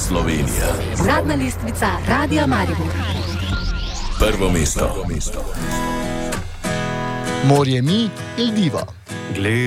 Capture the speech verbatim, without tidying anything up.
Slovenija. Uradna lestvica Radia Maribor. Prvo mesto. Morje mi, il divo.